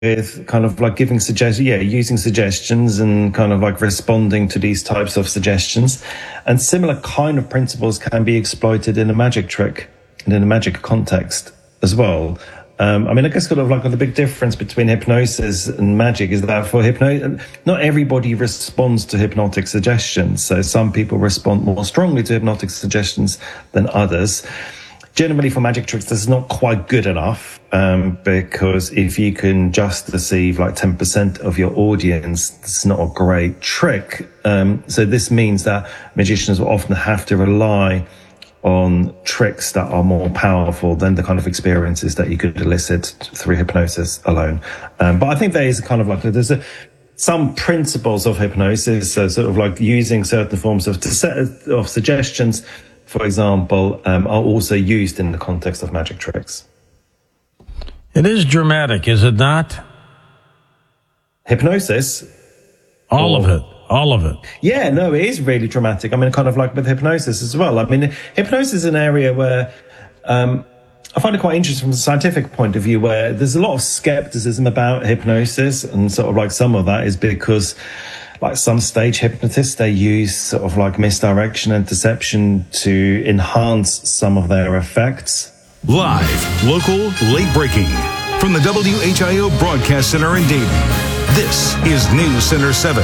with kind of like giving suggestions, using suggestions and kind of like responding to these types of suggestions. And similar kind of principles can be exploited in a magic trick and in a magic context as well. I guess kind of like the big difference between hypnosis and magic is that for hypnosis, not everybody responds to hypnotic suggestions. So some people respond more strongly to hypnotic suggestions than others. Generally, for magic tricks, this is not quite good enough because if you can just deceive like 10% of your audience, it's not a great trick. So this means that magicians will often have to rely on tricks that are more powerful than the kind of experiences that you could elicit through hypnosis alone. But I think there is kind of like, some principles of hypnosis, so sort of like using certain forms of suggestions, for example, are also used in the context of magic tricks. It is dramatic, is it not? Hypnosis? All of it. Yeah, no, it is really dramatic. I mean, kind of like with hypnosis as well. I mean, hypnosis is an area where I find it quite interesting from a scientific point of view, where there's a lot of skepticism about hypnosis, and sort of like some of that is because like some stage hypnotists, they use sort of like misdirection and deception to enhance some of their effects. Live, local, late breaking from the WHIO Broadcast Center in Dayton. This is News Center 7.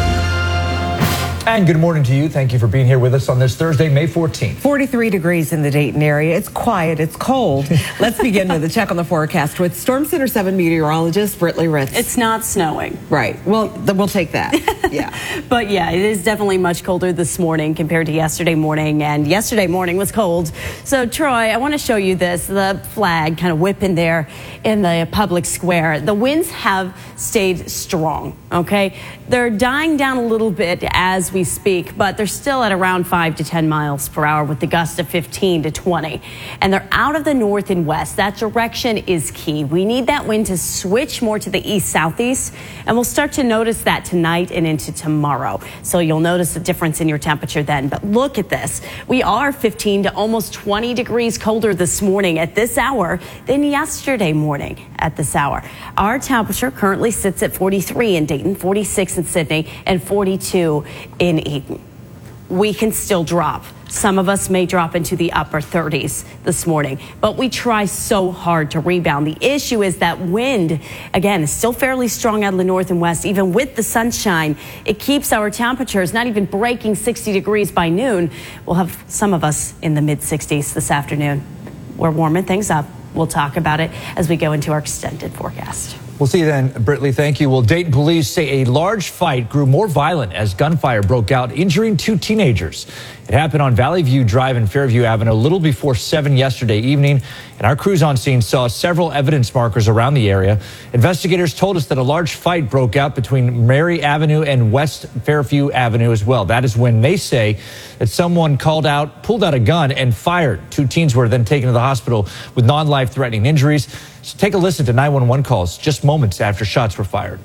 And good morning to you. Thank you for being here with us on this Thursday, May 14th. 43 degrees in the Dayton area. It's quiet. It's cold. Let's begin with a check on the forecast with Storm Center 7 meteorologist Britley Ritz. It's not snowing. Right. Well, we'll take that. Yeah. But yeah, it is definitely much colder this morning compared to yesterday morning. And yesterday morning was cold. So Troy, I want to show you this, the flag kind of whipping there in the public square. The winds have stayed strong. Okay. They're dying down a little bit as we speak, but they're still at around 5 to 10 miles per hour with the gust of 15 to 20. And they're out of the north and west. That direction is key. We need that wind to switch more to the east-southeast, and we'll start to notice that tonight and into tomorrow. So you'll notice a difference in your temperature then. But look at this. We are 15 to almost 20 degrees colder this morning at this hour than yesterday morning at this hour. Our temperature currently sits at 43 in Dayton, 46 in Sydney, and 42 in Eden. We can still drop. Some of us may drop into the upper 30s this morning, but we try so hard to rebound. The issue is that wind, again, is still fairly strong out of the north and west. Even with the sunshine, it keeps our temperatures not even breaking 60 degrees by noon. We'll have some of us in the mid-60s this afternoon. We're warming things up. We'll talk about it as we go into our extended forecast. We'll see you then, Britley. Thank you. Well, Dayton police say a large fight grew more violent as gunfire broke out, injuring 2 teenagers. It happened on Valley View Drive and Fairview Avenue a little before 7 yesterday evening, and our crews on scene saw several evidence markers around the area. Investigators told us that a large fight broke out between Mary Avenue and West Fairview Avenue as well. That is when they say that someone pulled out a gun and fired. 2 teens were then taken to the hospital with non-life-threatening injuries. So take a listen to 911 calls just moments after shots were fired.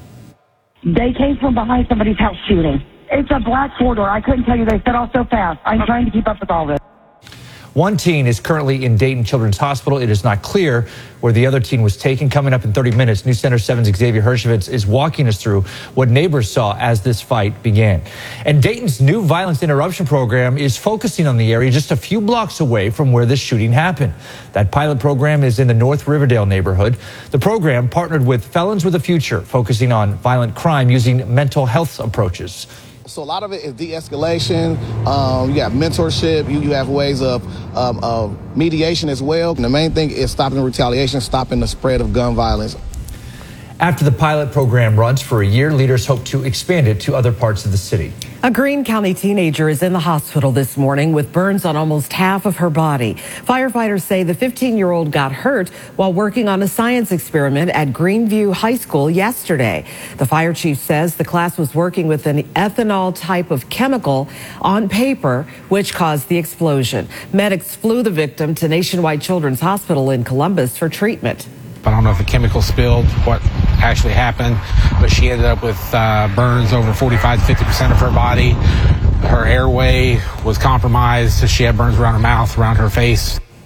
They came from behind somebody's house shooting. It's a black four-door. I couldn't tell you. They set off so fast. I'm trying to keep up with all this. 1 teen is currently in Dayton Children's Hospital. It is not clear where the other teen was taken. Coming up in 30 minutes, News Center 7's Xavier Hershevitz is walking us through what neighbors saw as this fight began. And Dayton's new violence interruption program is focusing on the area just a few blocks away from where this shooting happened. That pilot program is in the North Riverdale neighborhood. The program partnered with Felons with a Future, focusing on violent crime using mental health approaches. So a lot of it is de-escalation. You have mentorship. You have ways of mediation as well. And the main thing is stopping the retaliation, stopping the spread of gun violence. After the pilot program runs for a year, leaders hope to expand it to other parts of the city. A Greene County teenager is in the hospital this morning with burns on almost half of her body. Firefighters say the 15-year-old got hurt while working on a science experiment at Greenview High School yesterday. The fire chief says the class was working with an ethanol type of chemical on paper, which caused the explosion. Medics flew the victim to Nationwide Children's Hospital in Columbus for treatment. I don't know if the chemical spilled, what actually happened, but she ended up with burns over 45 to 50% of her body. Her airway was compromised. She had burns around her mouth, around her face.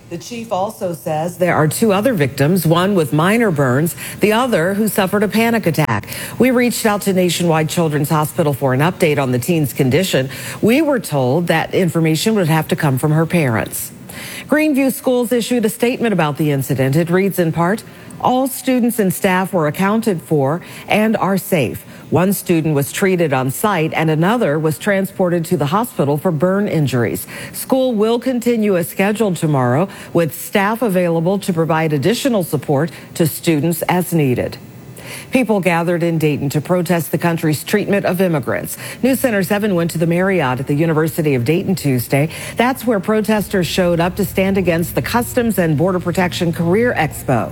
The chief also says there are 2 other victims, one with minor burns, the other who suffered a panic attack. We reached out to Nationwide Children's Hospital for an update on the teen's condition. We were told that information would have to come from her parents. Greenview Schools issued a statement about the incident. It reads in part, all students and staff were accounted for and are safe. One student was treated on site and another was transported to the hospital for burn injuries. School will continue as scheduled tomorrow with staff available to provide additional support to students as needed. People gathered in Dayton to protest the country's treatment of immigrants. News Center 7 went to the Marriott at the University of Dayton Tuesday. That's where protesters showed up to stand against the Customs and Border Protection Career Expo.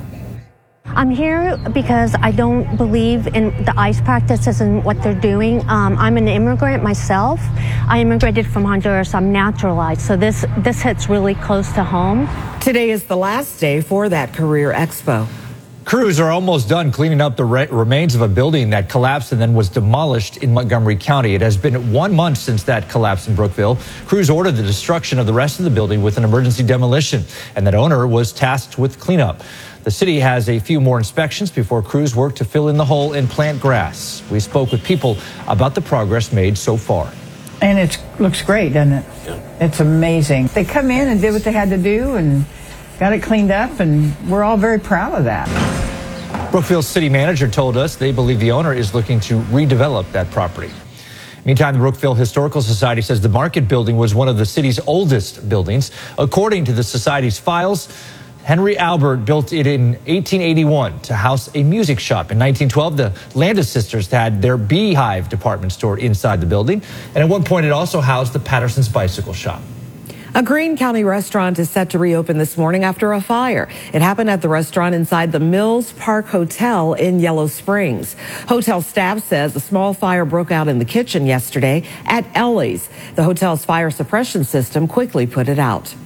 I'm here because I don't believe in the ICE practices and what they're doing. I'm an immigrant myself. I immigrated from Honduras. I'm naturalized. So this hits really close to home. Today is the last day for that Career Expo. Crews are almost done cleaning up the remains of a building that collapsed and then was demolished in Montgomery County. It has been 1 month since that collapse in Brookville. Crews ordered the destruction of the rest of the building with an emergency demolition, and that owner was tasked with cleanup. The city has a few more inspections before crews work to fill in the hole and plant grass. We spoke with people about the progress made so far. And it looks great, doesn't it? Yeah. It's amazing. They come in and did what they had to do and got it cleaned up, and we're all very proud of that. Brookville's city manager told us they believe the owner is looking to redevelop that property. Meantime, the Brookville Historical Society says the Market Building was one of the city's oldest buildings. According to the society's files, Henry Albert built it in 1881 to house a music shop. In 1912, the Landis sisters had their Beehive department store inside the building. And at one point, it also housed the Patterson's bicycle shop. A Greene County restaurant is set to reopen this morning after a fire. It happened at the restaurant inside the Mills Park Hotel in Yellow Springs. Hotel staff says a small fire broke out in the kitchen yesterday at Ellie's. The hotel's fire suppression system quickly put it out.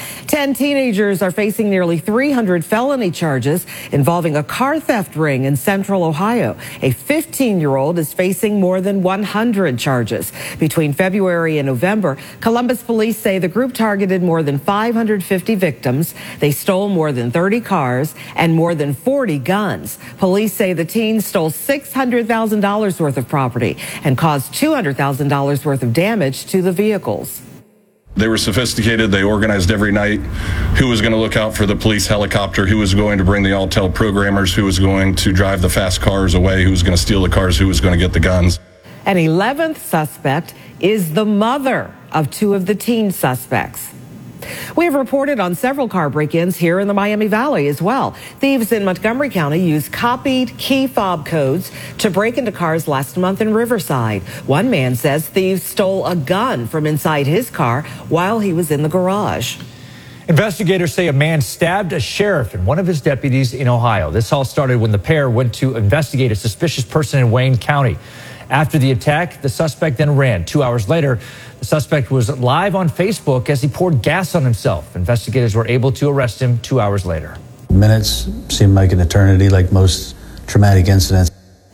10 teenagers are facing nearly 300 felony charges involving a car theft ring in central Ohio. A 15-year-old is facing more than 100 charges. Between February and November, Columbus police say the group targeted more than 550 victims. They stole more than 30 cars and more than 40 guns. Police say the teens stole $600,000 worth of property and caused $200,000 worth of damage to the vehicles. They were sophisticated. They organized every night who was going to look out for the police helicopter, who was going to bring the Altel programmers, who was going to drive the fast cars away, who was going to steal the cars, who was going to get the guns. An 11th suspect is the mother of 2 of the teen suspects. We have reported on several car break-ins here in the Miami Valley as well. Thieves in Montgomery County used copied key fob codes to break into cars last month in Riverside. One man says thieves stole a gun from inside his car while he was in the garage. Investigators say a man stabbed a sheriff and one of his deputies in Ohio. This all started when the pair went to investigate a suspicious person in Wayne County. After the attack, the suspect then ran. 2 hours later, the suspect was live on Facebook as he poured gas on himself. Investigators were able to arrest him 2 hours later. Minutes seemed like an eternity, like most traumatic incidents.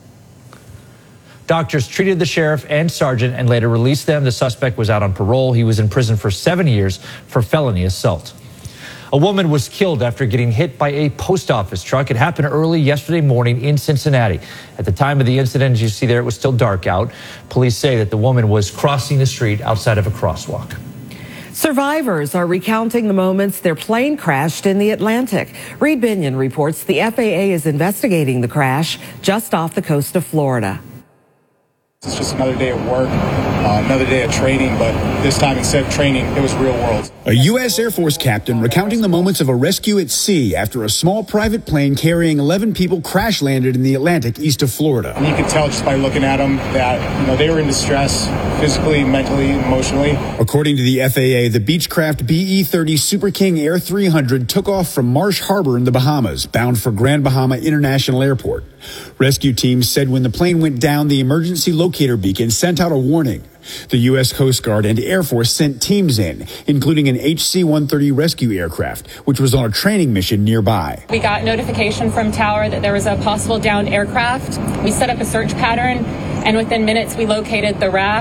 Doctors treated the sheriff and sergeant and later released them. The suspect was out on parole. He was in prison for 7 years for felony assault. A woman was killed after getting hit by a post office truck. It happened early yesterday morning in Cincinnati. At the time of the incident, as you see there, it was still dark out. Police say that the woman was crossing the street outside of a crosswalk. Survivors are recounting the moments their plane crashed in the Atlantic. Reed Binion reports the FAA is investigating the crash just off the coast of Florida. It's just another day of work, another day of training, but this time instead of training, it was real world. A U.S. Air Force captain recounting the moments of a rescue at sea after a small private plane carrying 11 people crash landed in the Atlantic east of Florida. And you can tell just by looking at them that they were in distress physically, mentally, emotionally. According to the FAA, the Beechcraft BE-30 Super King Air 300 took off from Marsh Harbor in the Bahamas, bound for Grand Bahama International Airport. Rescue teams said when the plane went down, the emergency locator beacon sent out a warning. The U.S. Coast Guard and Air Force sent teams in, including an HC-130 rescue aircraft, which was on a training mission nearby. We got notification from Tower that there was a possible downed aircraft. We set up a search pattern, and within minutes we located the raft.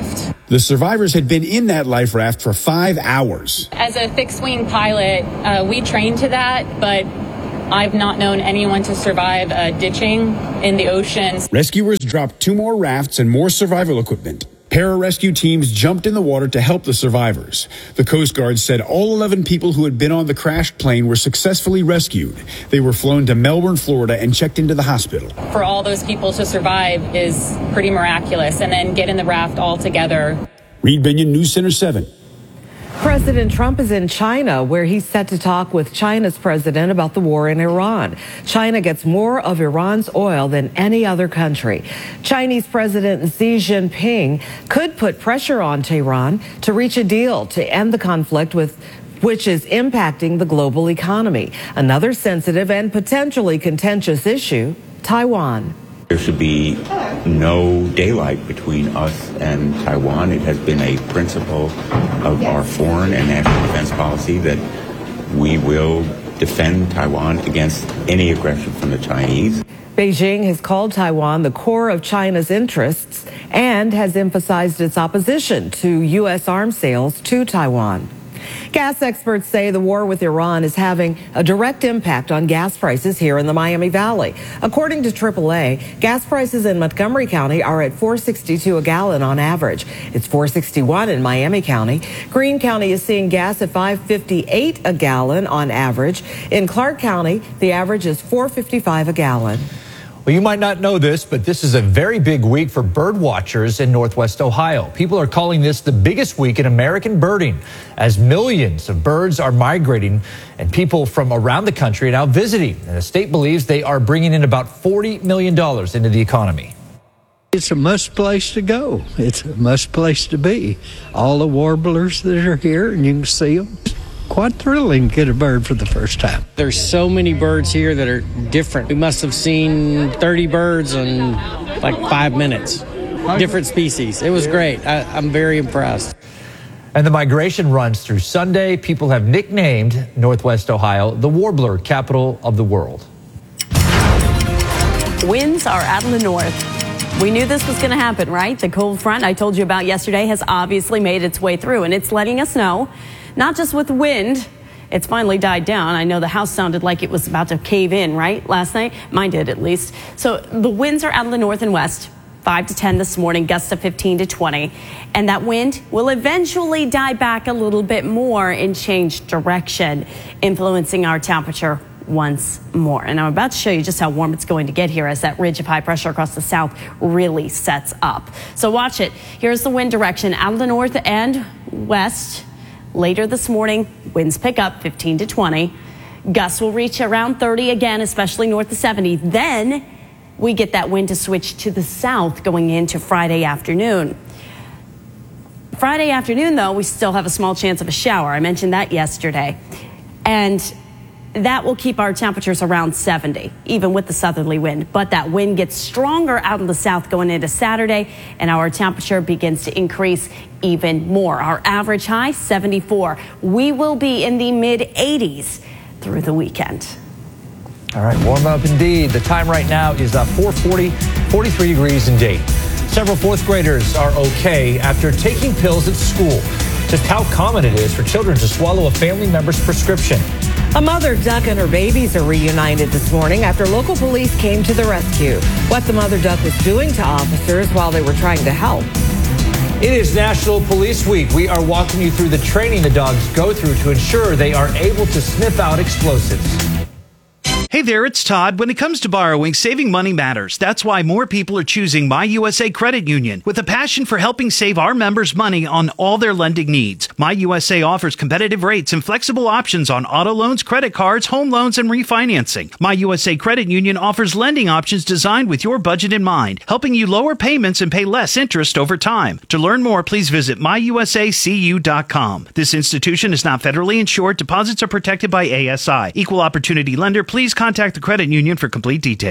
The survivors had been in that life raft for 5 hours. As a fixed-wing pilot, we trained to that, but I've not known anyone to survive ditching in the ocean. Rescuers dropped 2 more rafts and more survival equipment. Pararescue teams jumped in the water to help the survivors. The Coast Guard said all 11 people who had been on the crashed plane were successfully rescued. They were flown to Melbourne, Florida, and checked into the hospital. For all those people to survive is pretty miraculous, and then get in the raft all together. Reed Binion, News Center 7. President Trump is in China, where he's set to talk with China's president about the war in Iran. China gets more of Iran's oil than any other country. Chinese President Xi Jinping could put pressure on Tehran to reach a deal to end the conflict which is impacting the global economy. Another sensitive and potentially contentious issue, Taiwan. There should be no daylight between us and Taiwan. It has been a principle of our foreign and national defense policy that we will defend Taiwan against any aggression from the Chinese. Beijing has called Taiwan the core of China's interests and has emphasized its opposition to U.S. arms sales to Taiwan. Gas experts say the war with Iran is having a direct impact on gas prices here in the Miami Valley. According to AAA, gas prices in Montgomery County are at $4.62 a gallon on average. It's $4.61 in Miami County. Greene County is seeing gas at $5.58 a gallon on average. In Clark County, the average is $4.55 a gallon. Well, you might not know this, but this is a very big week for bird watchers in Northwest Ohio. People are calling this the biggest week in American birding, as millions of birds are migrating and people from around the country are now visiting. And the state believes they are bringing in about $40 million into the economy. It's a must place to go. It's a must place to be. All the warblers that are here, and you can see them. Quite thrilling to get a bird for the first time. There's so many birds here that are different. We must have seen 30 birds in like 5 minutes, different species. It was great. I'm very impressed. And the migration runs through Sunday. People have nicknamed Northwest Ohio the warbler capital of the world. Winds are out of the north. We knew this was going to happen, right? The cold front I told you about yesterday has obviously made its way through, and it's letting us know, not just with wind, it's finally died down. I know the house sounded like it was about to cave in, right, last night? Mine did, at least. So the winds are out of the north and west, 5 to 10 this morning, gusts of 15 to 20. And that wind will eventually die back a little bit more and change direction, influencing our temperature once more. And I'm about to show you just how warm it's going to get here as that ridge of high pressure across the south really sets up. So watch it. Here's the wind direction out of the north and west. Later this morning, winds pick up 15 to 20. Gusts will reach around 30 again, especially north of 70. Then we get that wind to switch to the south going into Friday afternoon. Friday afternoon, though, we still have a small chance of a shower. I mentioned that yesterday. And that will keep our temperatures around 70, even with the southerly wind. But that wind gets stronger out of the south going into Saturday, and our temperature begins to increase even more. Our average high, 74. We will be in the mid-80s through the weekend. All right, warm up indeed. The time right now is 4:40, 43 degrees in Dayton. Several fourth graders are okay after taking pills at school. Just how common it is for children to swallow a family member's prescription. A mother duck and her babies are reunited this morning after local police came to the rescue. What the mother duck was doing to officers while they were trying to help. It is National Police Week. We are walking you through the training the dogs go through to ensure they are able to sniff out explosives. Hey there, it's Todd. When it comes to borrowing, saving money matters. That's why more people are choosing My USA Credit Union. With a passion for helping save our members money on all their lending needs, My USA offers competitive rates and flexible options on auto loans, credit cards, home loans, and refinancing. My USA Credit Union offers lending options designed with your budget in mind, helping you lower payments and pay less interest over time. To learn more, please visit myusacu.com. This institution is not federally insured. Deposits are protected by ASI. Equal opportunity lender. Please contact the credit union for complete details.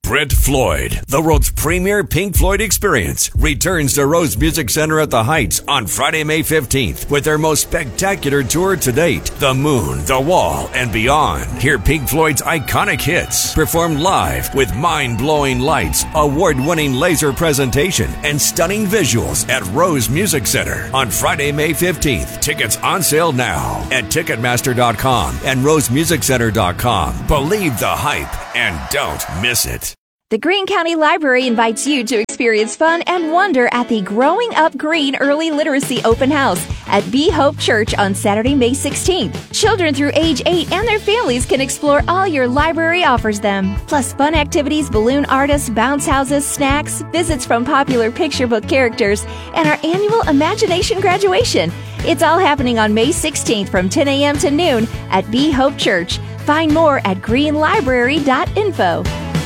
Brent Floyd, the world's premier Pink Floyd experience, returns to Rose Music Center at the Heights on Friday, May 15th with their most spectacular tour to date, The Moon, The Wall, and Beyond. Hear Pink Floyd's iconic hits performed live with mind-blowing lights, award-winning laser presentation, and stunning visuals at Rose Music Center on Friday, May 15th. Tickets on sale now at Ticketmaster.com and RoseMusicCenter.com. Believe the hype and don't miss it. The Greene County Library invites you to experience fun and wonder at the Growing Up Green Early Literacy Open House at Be Hope Church on Saturday, May 16th. Children through age 8 and their families can explore all your library offers them. Plus fun activities, balloon artists, bounce houses, snacks, visits from popular picture book characters, and our annual Imagination graduation. It's all happening on May 16th from 10 a.m. to noon at Be Hope Church. Find more at greenlibrary.info.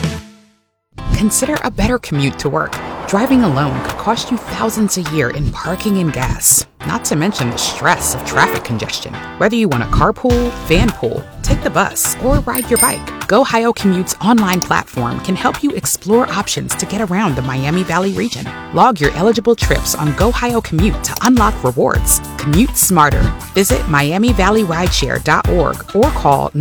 Consider a better commute to work. Driving alone could cost you thousands a year in parking and gas, not to mention the stress of traffic congestion. Whether you want to carpool, vanpool, take the bus, or ride your bike, GoHio Commute's online platform can help you explore options to get around the Miami Valley region. Log your eligible trips on GoHio Commute to unlock rewards. Commute smarter. Visit MiamiValleyRideshare.org or call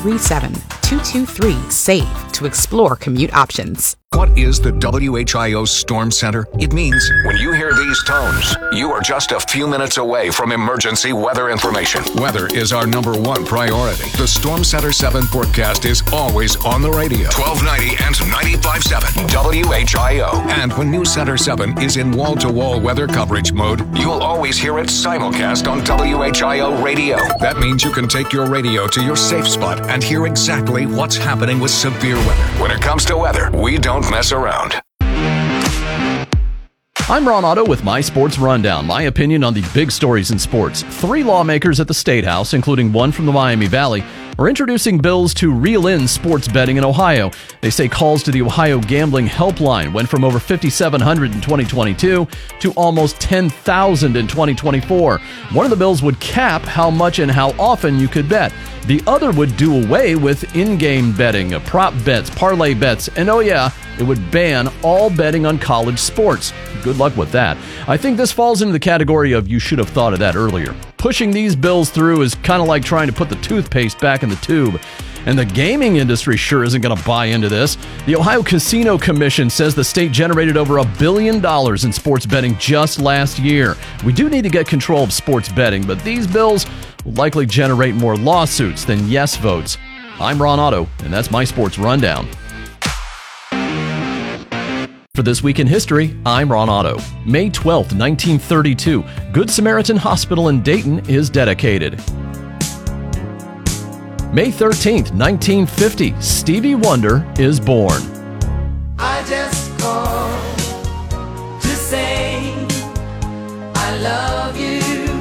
937-223-SAVE to explore commute options. What is the WHIO Storm Center? It means when you hear these tones, you are just a few minutes away from emergency weather information. Weather is our #1 priority. The Storm Center 7 forecast is always on the radio. 1290 and 95.7 WHIO. And when News Center 7 is in wall-to-wall weather coverage mode, you'll always hear it simulcast on WHIO radio. That means you can take your radio to your safe spot and hear exactly what's happening with severe weather. When it comes to weather, we don't mess around. I'm Ron Otto with My Sports Rundown, my opinion on the big stories in sports. 3 lawmakers at the State House, including one from the Miami Valley, are introducing bills to reel in sports betting in Ohio. They say calls to the Ohio Gambling Helpline went from over 5,700 in 2022 to almost 10,000 in 2024. One of the bills would cap how much and how often you could bet. The other would do away with in-game betting, prop bets, parlay bets, and oh yeah, it would ban all betting on college sports. Good luck with that. I think this falls into the category of you should have thought of that earlier. Pushing these bills through is kind of like trying to put the toothpaste back in the tube. And the gaming industry sure isn't going to buy into this. The Ohio Casino Commission says the state generated over $1 billion in sports betting just last year. We do need to get control of sports betting, but these bills will likely generate more lawsuits than yes votes. I'm Ron Otto, and that's my Sports Rundown. For This Week in History, I'm Ron Otto. May 12th, 1932, Good Samaritan Hospital in Dayton is dedicated. May 13th, 1950, Stevie Wonder is born. I just called to say I love you.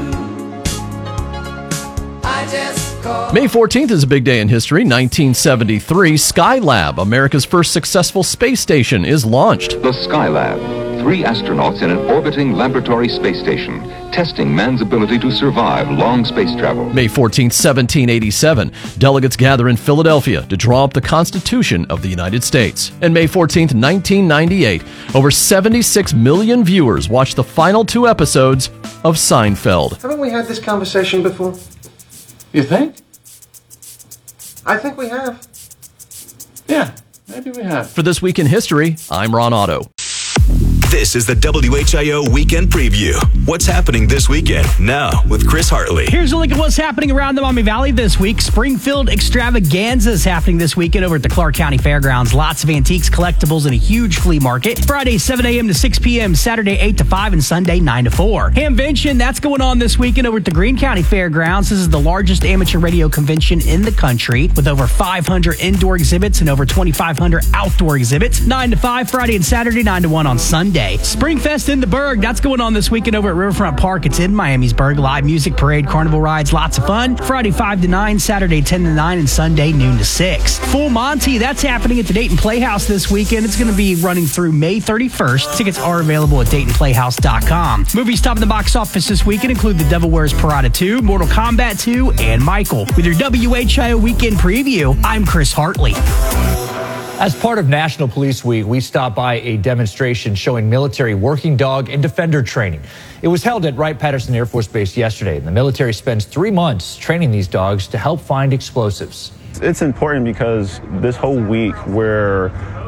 I just called. May 14th is a big day in history. 1973, Skylab, America's first successful space station, is launched. The Skylab. 3 astronauts in an orbiting laboratory space station, testing man's ability to survive long space travel. May 14th, 1787, delegates gather in Philadelphia to draw up the Constitution of the United States. And May 14th, 1998, over 76 million viewers watched the final 2 episodes of Seinfeld. Haven't we had this conversation before? You think? I think we have. Yeah, maybe we have. For This Week in History, I'm Ron Otto. This is the WHIO Weekend Preview. What's happening this weekend? Now with Chris Hartley. Here's a look at what's happening around the Miami Valley this week. Springfield Extravaganza is happening this weekend over at the Clark County Fairgrounds. Lots of antiques, collectibles, and a huge flea market. Friday, 7 a.m. to 6 p.m., Saturday, 8 to 5, and Sunday, 9 to 4. Hamvention, that's going on this weekend over at the Greene County Fairgrounds. This is the largest amateur radio convention in the country with over 500 indoor exhibits and over 2,500 outdoor exhibits. 9 to 5 Friday and Saturday, 9 to 1 on Sunday. Springfest in the Berg, that's going on this weekend over at Riverfront Park. It's in Miamisburg. Live music, parade, carnival rides, lots of fun. Friday 5 to 9, Saturday 10 to 9, and Sunday noon to 6. Full Monty, that's happening at the Dayton Playhouse this weekend. It's going to be running through May 31st. Tickets are available at DaytonPlayhouse.com. Movies top of the box office this weekend include The Devil Wears Prada 2, Mortal Kombat 2, and Michael. With your WHIO Weekend Preview, I'm Chris Hartley. As part of National Police Week, we stopped by a demonstration showing military working dog and defender training. It was held at Wright-Patterson Air Force Base yesterday, and the military spends 3 months training these dogs to help find explosives. It's important because this whole week we're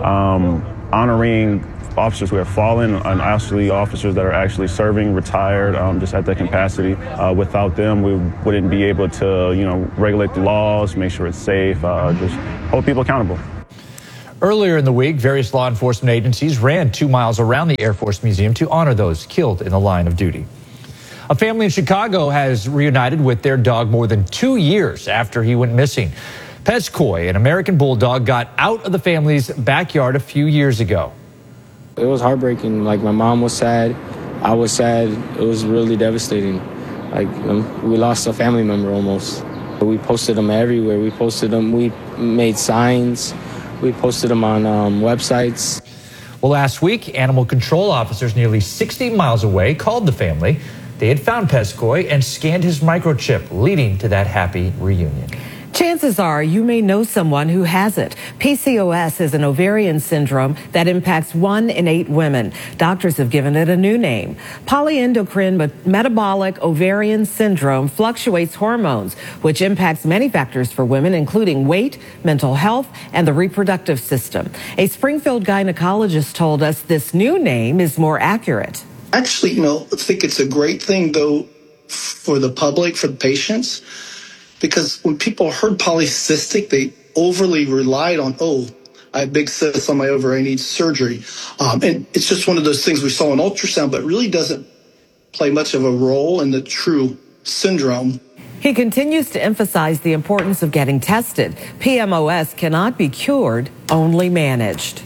honoring officers who have fallen and actually officers that are actually serving, retired, just at that capacity. Without them, we wouldn't be able to, regulate the laws, make sure it's safe, just hold people accountable. Earlier in the week, various law enforcement agencies ran 2 miles around the Air Force Museum to honor those killed in the line of duty. A family in Chicago has reunited with their dog more than 2 years after he went missing. Pezcoy, an American bulldog, got out of the family's backyard a few years ago. It was heartbreaking. Like, my mom was sad. I was sad. It was really devastating. Like, we lost a family member almost. We posted them everywhere. We posted them. We made signs. We posted them on websites. Well, last week, animal control officers nearly 60 miles away called the family. They had found Pezcoy and scanned his microchip, leading to that happy reunion. Chances are you may know someone who has it. PCOS is an ovarian syndrome that impacts 1 in 8 women. Doctors have given it a new name. Polyendocrine metabolic ovarian syndrome fluctuates hormones, which impacts many factors for women, including weight, mental health, and the reproductive system. A Springfield gynecologist told us this new name is more accurate. Actually, I think it's a great thing, though, for the public, for the patients. Because when people heard polycystic, they overly relied on, I have big cysts on my ovary, I need surgery. And it's just one of those things we saw in ultrasound, but really doesn't play much of a role in the true syndrome. He continues to emphasize the importance of getting tested. PMOS cannot be cured, only managed.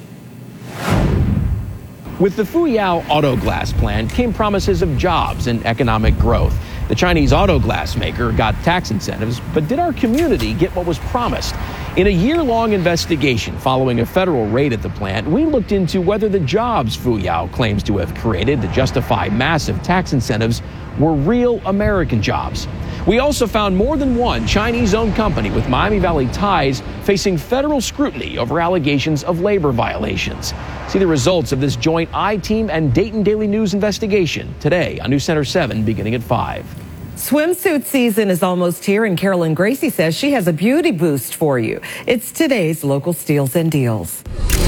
With the Fuyao Auto Glass plant came promises of jobs and economic growth. The Chinese auto glass maker got tax incentives, but did our community get what was promised? In a year-long investigation following a federal raid at the plant, we looked into whether the jobs Fuyao claims to have created to justify massive tax incentives were real American jobs. We also found more than one Chinese-owned company with Miami Valley ties facing federal scrutiny over allegations of labor violations. See the results of this joint I-Team and Dayton Daily News investigation today on News Center 7 beginning at 5. Swimsuit season is almost here, and Carolyn Gracie says she has a beauty boost for you. It's today's local steals and deals.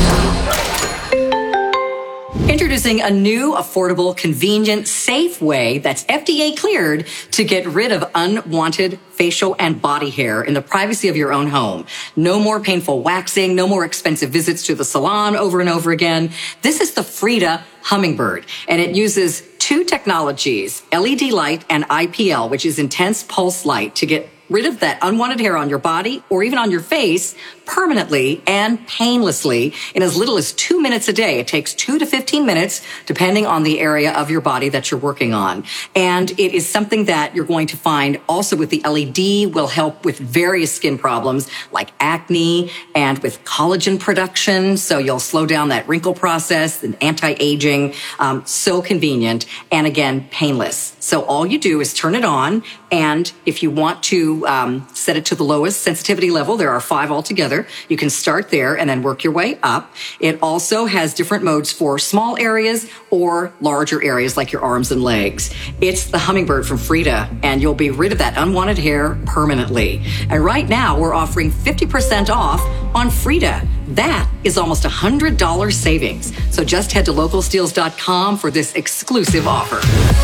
Introducing a new, affordable, convenient, safe way that's FDA cleared to get rid of unwanted facial and body hair in the privacy of your own home. No more painful waxing, no more expensive visits to the salon over and over again. This is the Frida Hummingbird, and it uses 2 technologies, LED light and IPL, which is intense pulse light, to get rid of that unwanted hair on your body or even on your face permanently and painlessly in as little as 2 minutes a day. It takes 2 to 15 minutes, depending on the area of your body that you're working on. And it is something that you're going to find also with the LED will help with various skin problems like acne and with collagen production. So you'll slow down that wrinkle process and anti-aging. So convenient and again, painless. So all you do is turn it on. And if you want to set it to the lowest sensitivity level, there are 5 altogether. You can start there and then work your way up. It also has different modes for small areas or larger areas like your arms and legs. It's the Hummingbird from Frida, and you'll be rid of that unwanted hair permanently. And right now, we're offering 50% off on Frida. That is almost $100 savings. So just head to localsteals.com for this exclusive offer.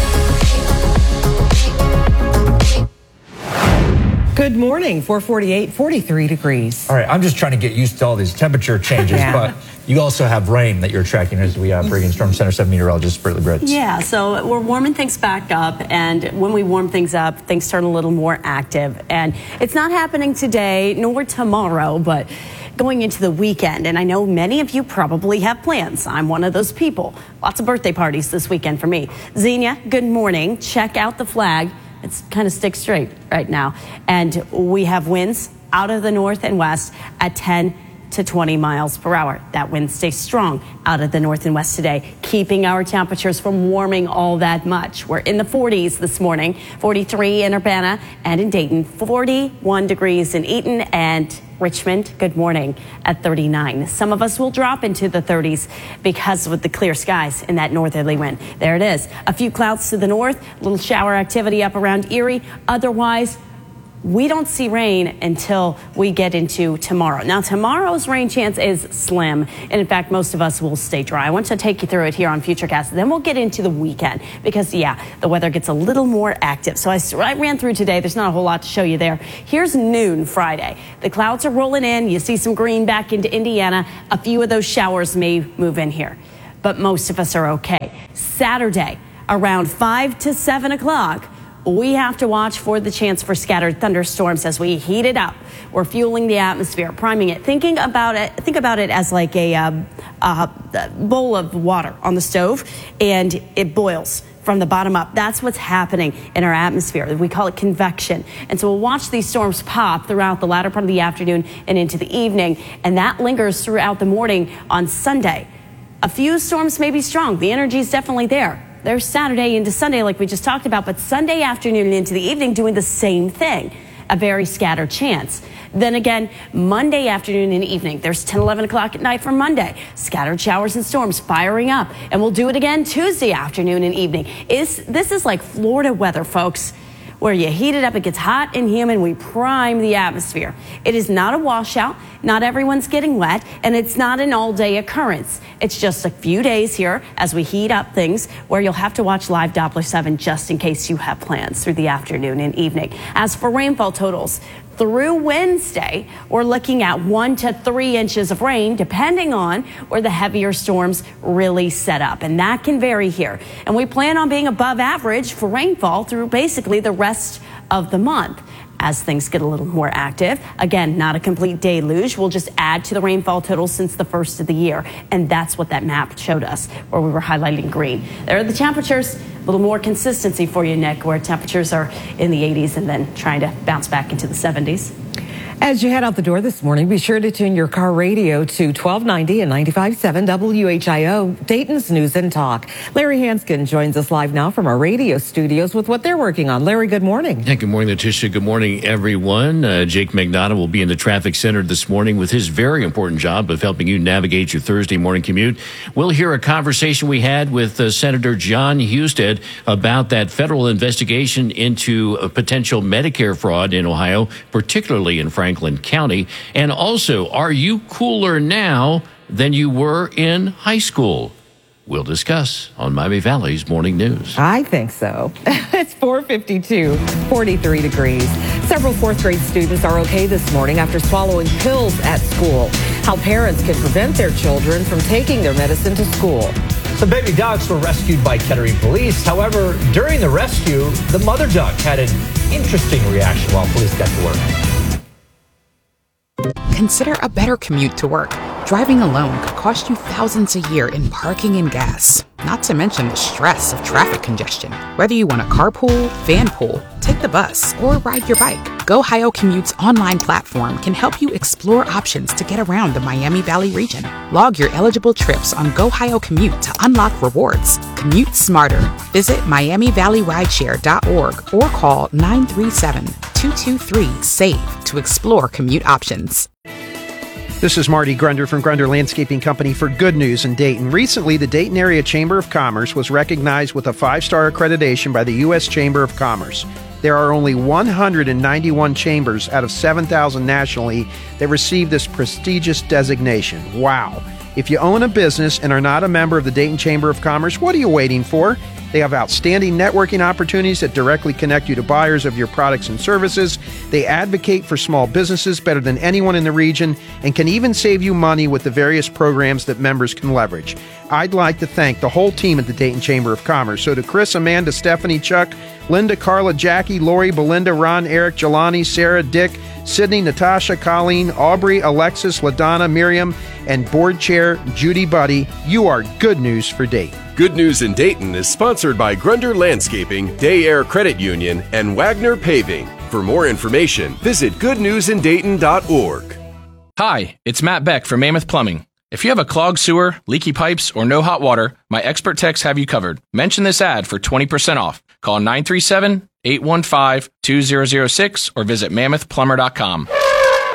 Good morning, 448, 43 degrees. All right, I'm just trying to get used to all these temperature changes, but you also have rain that you're tracking as we bring in Storm Center 7 meteorologist Brittany Britz. Yeah, so we're warming things back up, and when we warm things up, things turn a little more active. And it's not happening today nor tomorrow, but going into the weekend, and I know many of you probably have plans. I'm one of those people. Lots of birthday parties this weekend for me. Xenia, good morning. Check out the flag. It's kind of stick straight right now. And we have winds out of the north and west at 10 to 20 miles per hour. That wind stays strong out of the north and west today, keeping our temperatures from warming all that much. We're in the 40s this morning, 43 in Urbana and in Dayton, 41 degrees in Eaton, and Richmond, good morning, at 39. Some of us will drop into the 30s because with the clear skies in that northerly wind. There it is. A few clouds to the north, a little shower activity up around Erie. Otherwise, we don't see rain until we get into tomorrow. Now, tomorrow's rain chance is slim. And in fact, most of us will stay dry. I want to take you through it here on Futurecast. Then we'll get into the weekend because, yeah, the weather gets a little more active. So I ran through today. There's not a whole lot to show you there. Here's noon Friday. The clouds are rolling in. You see some green back into Indiana. A few of those showers may move in here, but most of us are okay. Saturday, around 5 to 7 o'clock, we have to watch for the chance for scattered thunderstorms as we heat it up. We're fueling the atmosphere, priming it. Think about it as like a bowl of water on the stove, and it boils from the bottom up. That's what's happening in our atmosphere. We call it convection. And so we'll watch these storms pop throughout the latter part of the afternoon and into the evening, and that lingers throughout the morning on Sunday. A few storms may be strong. The energy is definitely there. There's Saturday into Sunday like we just talked about, but Sunday afternoon and into the evening doing the same thing, a very scattered chance. Then again, Monday afternoon and evening, there's 10, 11 o'clock at night for Monday. Scattered showers and storms firing up, and we'll do it again Tuesday afternoon and evening. This is like Florida weather, folks, where you heat it up, it gets hot and humid, we prime the atmosphere. It is not a washout, not everyone's getting wet, and it's not an all-day occurrence. It's just a few days here as we heat up things where you'll have to watch live Doppler 7 just in case you have plans through the afternoon and evening. As for rainfall totals, through Wednesday, we're looking at 1 to 3 inches of rain, depending on where the heavier storms really set up. And that can vary here. And we plan on being above average for rainfall through basically the rest of the month. As things get a little more active, again, not a complete deluge. We'll just add to the rainfall totals since the first of the year. And that's what that map showed us, where we were highlighting green. There are the temperatures, a little more consistency for you, Nick, where temperatures are in the 80s and then trying to bounce back into the 70s. As you head out the door this morning, be sure to tune your car radio to 1290 and 95.7 WHIO, Dayton's News and Talk. Larry Hanskin joins us live now from our radio studios with what they're working on. Larry, good morning. Yeah, good morning, Letitia. Good morning, everyone. Jake Magnotta will be in the traffic center this morning with his very important job of helping you navigate your Thursday morning commute. We'll hear a conversation we had with Senator John Husted about that federal investigation into a potential Medicare fraud in Ohio, particularly in Franklin County. And also, are you cooler now than you were in high school? We'll discuss on Miami Valley's Morning News. I think so. It's 4:52, 43 degrees. Several fourth grade students are okay this morning after swallowing pills at school. How parents can prevent their children from taking their medicine to school. Some baby ducks were rescued by Kettering police. However, during the rescue, the mother duck had an interesting reaction while police got to work. Consider a better commute to work. Driving alone could cost you thousands a year in parking and gas, not to mention the stress of traffic congestion. Whether you want to carpool, vanpool, take the bus, or ride your bike, GoHio Commute's online platform can help you explore options to get around the Miami Valley region. Log your eligible trips on GoHio Commute to unlock rewards. Commute smarter. Visit MiamiValleyRideshare.org or call 937-223-SAVE to explore commute options. This is Marty Grunder from Grunder Landscaping Company for Good News in Dayton. Recently, the Dayton Area Chamber of Commerce was recognized with a 5-star accreditation by the U.S. Chamber of Commerce. There are only 191 chambers out of 7,000 nationally that receive this prestigious designation. Wow. If you own a business and are not a member of the Dayton Chamber of Commerce, what are you waiting for? They have outstanding networking opportunities that directly connect you to buyers of your products and services. They advocate for small businesses better than anyone in the region and can even save you money with the various programs that members can leverage. I'd like to thank the whole team at the Dayton Chamber of Commerce. So to Chris, Amanda, Stephanie, Chuck, Linda, Carla, Jackie, Lori, Belinda, Ron, Eric, Jelani, Sarah, Dick, Sydney, Natasha, Colleen, Aubrey, Alexis, LaDonna, Miriam, and Board Chair Judy Buddy, you are good news for Dayton. Good News in Dayton is sponsored by Grunder Landscaping, Day Air Credit Union, and Wagner Paving. For more information, visit goodnewsindayton.org. Hi, it's Matt Beck from Mammoth Plumbing. If you have a clogged sewer, leaky pipes, or no hot water, my expert techs have you covered. Mention this ad for 20% off. Call 937-815-2006 or visit mammothplumber.com.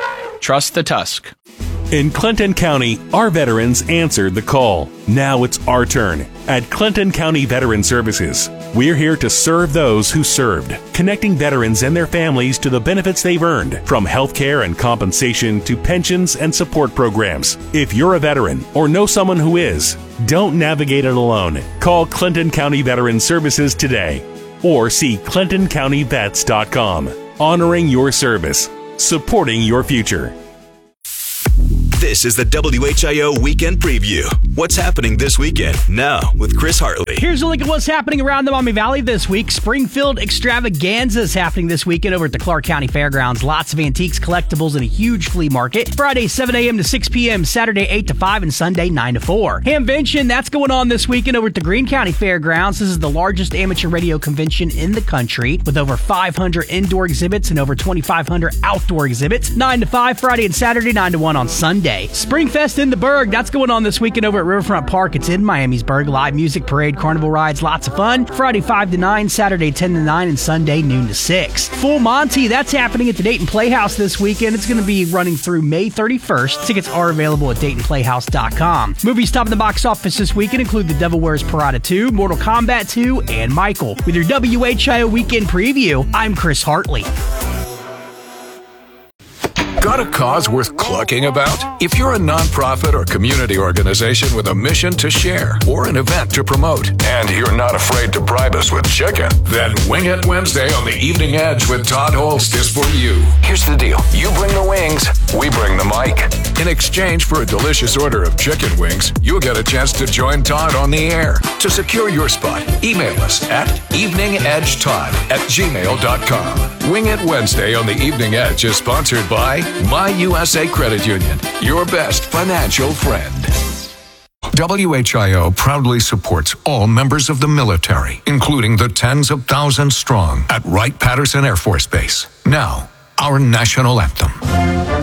Trust the Tusk. In Clinton County, our veterans answered the call. Now it's our turn. At Clinton County Veteran Services, we're here to serve those who served, connecting veterans and their families to the benefits they've earned, from health care and compensation to pensions and support programs. If you're a veteran or know someone who is, don't navigate it alone. Call Clinton County Veteran Services today or see ClintonCountyVets.com. Honoring your service, supporting your future. This is the WHIO Weekend Preview. What's happening this weekend? Now, with Chris Hartley. Here's a look at what's happening around the Maumee Valley this week. Springfield Extravaganza is happening this weekend over at the Clark County Fairgrounds. Lots of antiques, collectibles, and a huge flea market. Friday, 7 a.m. to 6 p.m., Saturday, 8 to 5, and Sunday, 9 to 4. Hamvention, that's going on this weekend over at the Greene County Fairgrounds. This is the largest amateur radio convention in the country, with over 500 indoor exhibits and over 2,500 outdoor exhibits. 9 to 5 Friday and Saturday, 9 to 1 on Sunday. Springfest in the Berg, that's going on this weekend over at Riverfront Park. It's in Miamisburg. Live music, parade, carnival rides, lots of fun. Friday 5 to 9, Saturday 10 to 9, and Sunday noon to 6. Full Monty, that's happening at the Dayton Playhouse this weekend. It's going to be running through May 31st. Tickets are available at DaytonPlayhouse.com. Movies topping the box office this weekend include The Devil Wears Prada 2, Mortal Kombat 2, and Michael. With your WHIO Weekend Preview, I'm Chris Hartley. Got a cause worth clucking about? If you're a nonprofit or community organization with a mission to share or an event to promote, and you're not afraid to bribe us with chicken, then Wing It Wednesday on the Evening Edge with Todd Holst is for you. Here's the deal. You bring the wings, we bring the mic. In exchange for a delicious order of chicken wings, you'll get a chance to join Todd on the air. To secure your spot, email us at eveningedgetodd@gmail.com. Wing It Wednesday on the Evening Edge is sponsored by My USA Credit Union, your best financial friend. WHIO proudly supports all members of the military, including the tens of thousands strong at Wright-Patterson Air Force Base. Now, our national anthem.